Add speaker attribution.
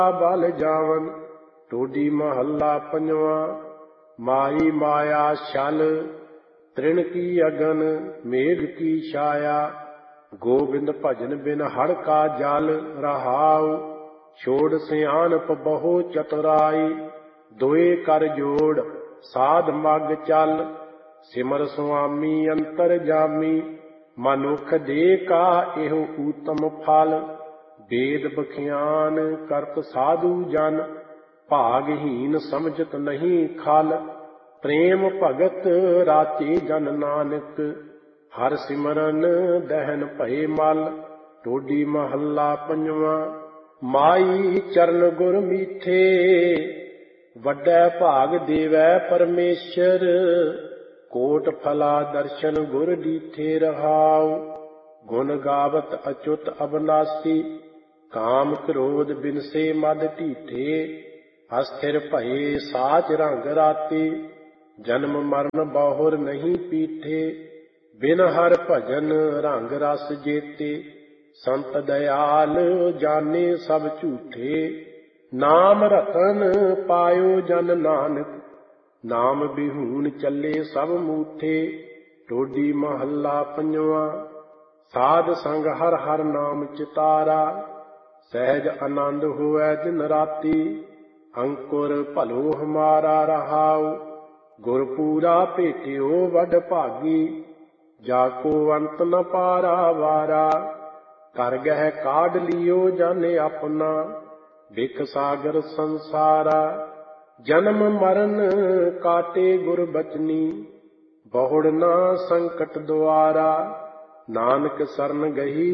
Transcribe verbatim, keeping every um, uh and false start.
Speaker 1: बल जावन। टोडी महला पंजवा। माई माया छल तृण की अगन मेघ की छाया। गोबिंद भजन बिन हर का जल रहाऊ। छोड़ सियानप बहु चतुराई दोए कर जोड़ साध मग चल। सिमर स्वामी अंतर जामी मनुख दे का एहो उत्तम फल। वेद बख्यान करत साधु जन भागहीन समझत नहीं खल। प्रेम भगत राचे जन नानक हर सिमरन दहन भय मल। टोडी महला पंजवा। माई चरण गुर मीठे वड्डे भाग देवै परमेश्वर। कोट फला दर्शन गुर डीठे रहाऊ। गुण गावत अच्युत अविनाशी काम क्रोध बिनसे मद ढीठे। अस्थिर भये साच रंग राते जन्म मरण बहुर नहीं पीठे। बिन हर भजन रंग रस जेते संत दयाल जाने सब झूठे। नाम रतन पायो जन नानक नाम बिहून चले सब मूठे। टोडी महला पंजवा। साध संग हर हर नाम चितारा सहज आनंद होवै दिन राती। अंकुर भलो हमारा रहाऊ गुरपूरा भेटियो वड भागी। जाको अंत न पारा वारा कर गह काढ़ लियो जाने अपना बिख सागर संसारा। जन्म मरण काटे गुर बचनी बहुड़ ना संकट द्वारा। नानक सरन गही